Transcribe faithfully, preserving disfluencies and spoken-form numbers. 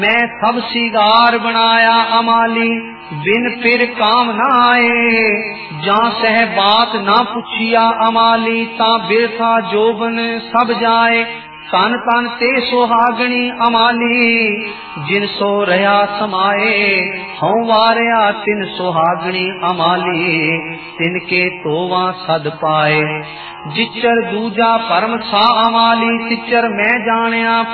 मैं सब सिगार बनाया अमाली, बिन फिर काम न आए। जा सह बात ना पुछिया अमाली, ता बिरथा जोबन सब जाए। तन तन ते सुहागणी अमाली, जिन सो रहा समाए। हूँ वारिया तिन सुहागणी अमाली, तिनके तोवा सद पाए। जिचर दूजा परम सा अमाली, तिचर मैं जानिया